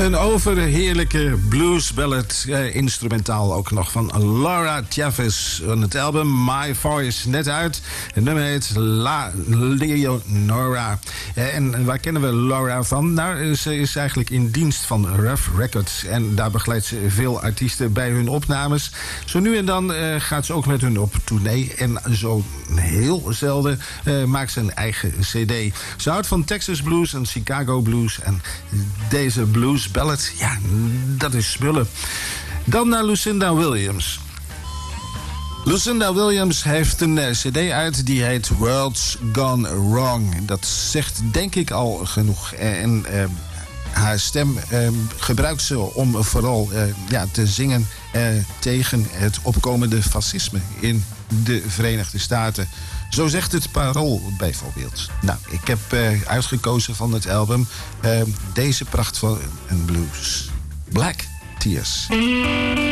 Een overheerlijke bluesballad, instrumentaal ook nog van Laura Travis. Van het album My Voice, net uit. Het nummer heet La Leonora. En waar kennen we Laura van? Nou, ze is eigenlijk in dienst van Rough Records. En daar begeleidt ze veel artiesten bij hun opnames. Zo nu en dan gaat ze ook met hun op tournee. En zo heel zelden maakt ze een eigen cd. Ze houdt van Texas blues en Chicago blues. En deze blues ballad, ja, dat is smullen. Dan naar Lucinda Williams. Lucinda Williams heeft een cd uit die heet World's Gone Wrong. Dat zegt denk ik al genoeg. En haar stem gebruikt ze om vooral te zingen tegen het opkomende fascisme in de Verenigde Staten. Zo zegt het Parool bijvoorbeeld. Nou, ik heb uitgekozen van het album deze pracht van een blues. Black Tears.